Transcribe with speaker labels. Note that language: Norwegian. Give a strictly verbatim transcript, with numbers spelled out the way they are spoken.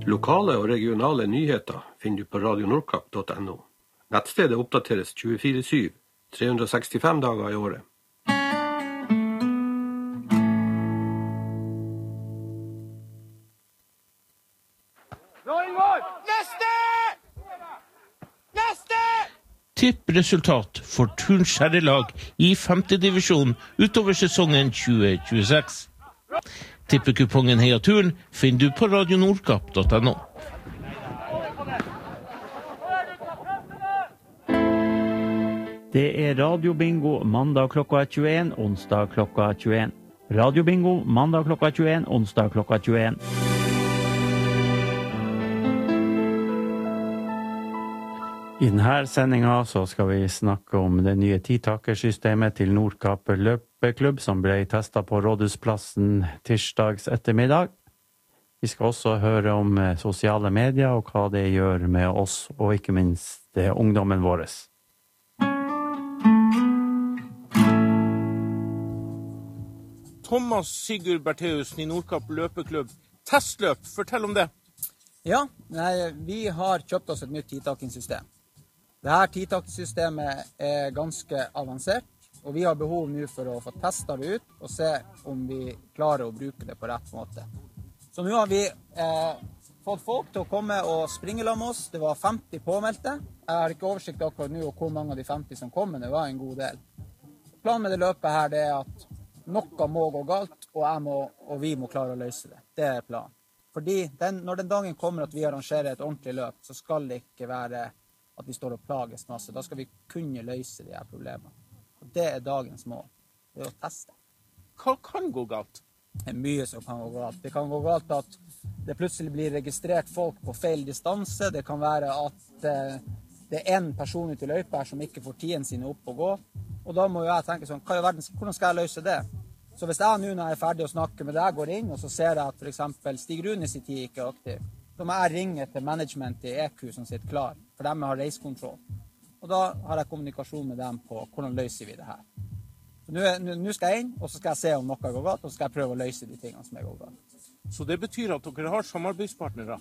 Speaker 1: Lokale og regionale nyheter finner du på radio nordkapp punktum no. Nettstedet oppdateres tjuefire syv, tre hundre og sekstifem dager i året.
Speaker 2: Neste! Neste!
Speaker 3: Tippresultat for Turns herrelag i femte divisjon utover sesongen tjue tjueseks. Tippekupongen Heia Turn finner du på radio nordkapp punktum no.
Speaker 4: Det er radiobingo mandag klokka tjueen, onsdag klokka tjueen. Radiobingo mandag klokka tjueen, onsdag klokka tjueen. I denne sendingen så skal vi snakke om det nye titakersystemet til Nordkapp løpeklubb som ble testet på Rådhusplassen tirsdags ettermiddag. Vi skal også høre om sosiale medier og hva det gjør med oss og ikke minst det ungdommen vår.
Speaker 3: Thomas Sigurd Bertheusen i Nordkapp løpeklubb. Testløp, fortell om det.
Speaker 5: Ja, nei, vi har kjøpt oss et nytt titakkingssystem. Dette titakkingsystemet er ganske avansert, og vi har behov nå for å få testet det ut og se om vi klarer å bruke det på rett måte. Så nå har vi eh, fått folk til å komme og springe sammen med oss. Det var femti påmeldte. Jeg har ikke oversikt akkurat nå hvor mange av de femti som kom, men det var en god del. Planen med det løpet her det er at noe må gå galt, og, jeg må, og vi må klare å løse det. Det er planen. Fordi den, når den dagen kommer at vi arrangerer et ordentlig løp, så skal det ikke være at vi står og plages masse. Da skal vi kunne løse de her problemene. Og det er dagens mål. Det er å teste.
Speaker 3: Hva kan gå galt?
Speaker 5: Det er mye som kan gå galt. Det kan gå galt at det plutselig blir registrert folk på feil distanse. Det kan være at eh, det er en person ute i løypa her som ikke får tiden sin opp og gå. Og da må jeg tenke sånn, hva i verden, hvordan skal jeg løse det? Så hvis jeg nå når jeg er ferdig å snakke med deg, går inn, og så ser jeg at for eksempel Stig Runes i tid ikke er aktiv, så må jeg ringe til management i E Q som sitter klar, for de har reisekontroll. Og da har jeg kommunikasjon med dem på hvordan løser vi det her. Så nå, nå, nå skal jeg inn, og så skal jeg se om noe går galt, og så skal jeg prøve å løse de tingene som er går galt.
Speaker 3: Så det betyr at dere har samarbeidspartnere?